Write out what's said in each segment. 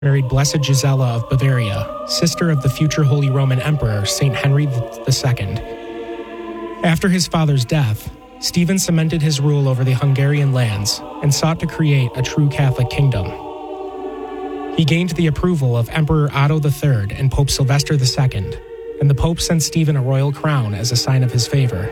married Blessed Gisela of Bavaria, sister of the future Holy Roman Emperor St. Henry II. After his father's death, Stephen cemented his rule over the Hungarian lands and sought to create a true Catholic kingdom. He gained the approval of Emperor Otto III and Pope Sylvester II, and the Pope sent Stephen a royal crown as a sign of his favor.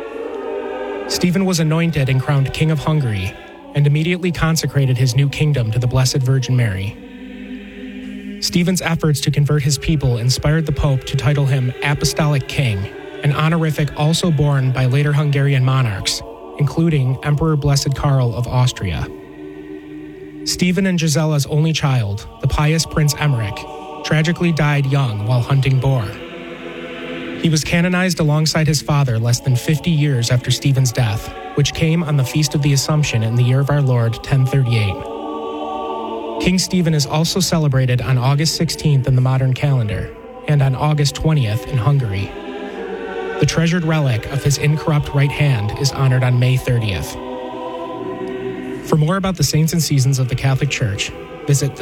Stephen was anointed and crowned King of Hungary, and immediately consecrated his new kingdom to the Blessed Virgin Mary. Stephen's efforts to convert his people inspired the Pope to title him Apostolic King, an honorific also borne by later Hungarian monarchs, including Emperor Blessed Karl of Austria. Stephen and Gisela's only child, the pious Prince Emmerich, tragically died young while hunting boar. He was canonized alongside his father less than 50 years after Stephen's death, which came on the Feast of the Assumption in the year of our Lord 1038. King Stephen is also celebrated on August 16th in the modern calendar, and on August 20th in Hungary. The treasured relic of his incorrupt right hand is honored on May 30th. For more about the saints and seasons of the Catholic Church, visit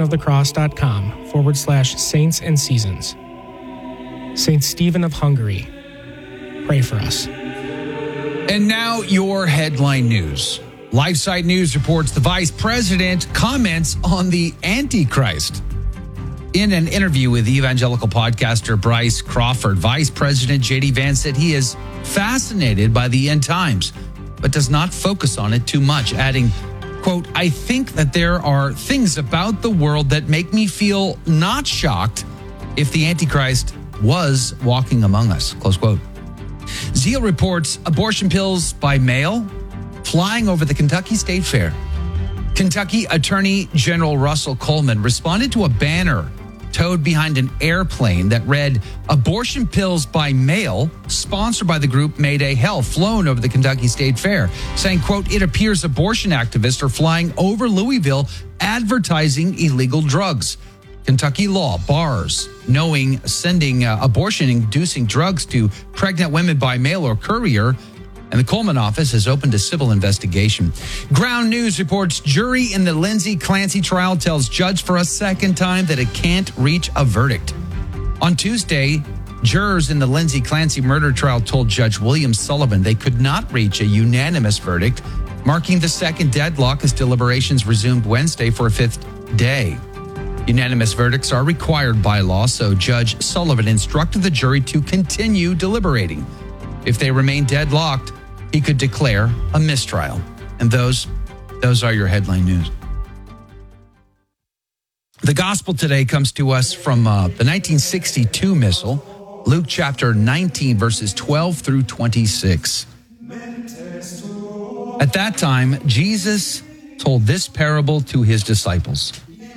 thestationofthecross.com/saints and seasons. Saint Stephen of Hungary, pray for us. And now your headline news. LifeSite News reports the vice president comments on the Antichrist. In an interview with evangelical podcaster Bryce Crawford, Vice President J.D. Vance said he is fascinated by the end times, but does not focus on it too much, adding, quote, "I think that there are things about the world that make me feel not shocked if the Antichrist was walking among us," close quote. Zeal reports abortion pills by mail flying over the Kentucky State Fair. Kentucky Attorney General Russell Coleman responded to a banner towed behind an airplane that read, "Abortion pills by mail," sponsored by the group Mayday Health, flown over the Kentucky State Fair, saying, quote, "It appears abortion activists are flying over Louisville advertising illegal drugs. Kentucky law bars sending abortion-inducing drugs to pregnant women by mail or courier, and the Coleman office has opened a civil investigation." Ground News reports jury in the Lindsay Clancy trial tells judge for a second time that it can't reach a verdict. On Tuesday, jurors in the Lindsay Clancy murder trial told Judge William Sullivan they could not reach a unanimous verdict, marking the second deadlock as deliberations resumed Wednesday for a fifth day. Unanimous verdicts are required by law, so Judge Sullivan instructed the jury to continue deliberating. If they remain deadlocked, he could declare a mistrial. And those are your headline news. The gospel today comes to us from the 1962 Missal, Luke chapter 19, verses 12 through 26. At that time, Jesus told this parable to his disciples.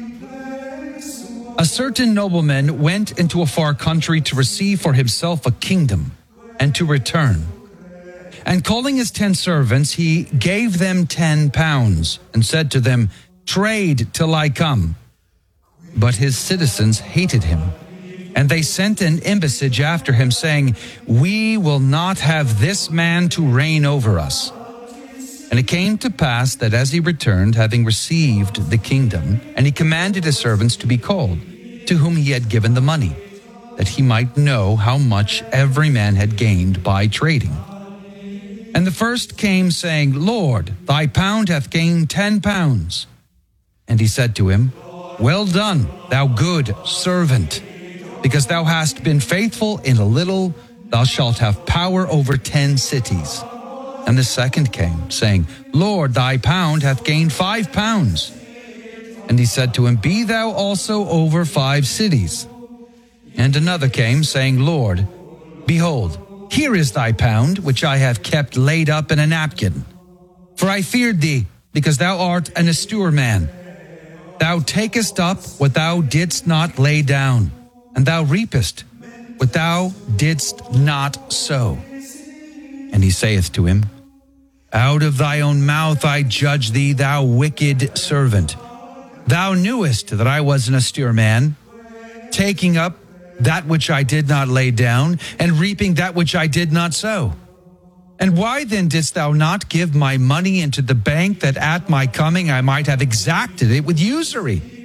A certain nobleman went into a far country to receive for himself a kingdom and to return. And calling his 10 servants, he gave them 10 pounds and said to them, "Trade till I come." But his citizens hated him, and they sent an embassage after him, saying, "We will not have this man to reign over us." And it came to pass that as he returned, having received the kingdom, and he commanded his servants to be called, to whom he had given the money, that he might know how much every man had gained by trading. And the first came, saying, "Lord, thy pound hath gained 10 pounds. And he said to him, "Well done, thou good servant. Because thou hast been faithful in a little, thou shalt have power over 10 cities. And the second came, saying, "Lord, thy pound hath gained 5 pounds. And he said to him, "Be thou also over 5 cities. And another came, saying, "Lord, behold, here is thy pound, which I have kept laid up in a napkin. For I feared thee, because thou art an austere man. Thou takest up what thou didst not lay down, and thou reapest what thou didst not sow." And he saith to him, "Out of thy own mouth I judge thee, thou wicked servant. Thou knewest that I was an austere man, taking up that which I did not lay down, and reaping that which I did not sow. And why then didst thou not give my money into the bank, that at my coming I might have exacted it with usury?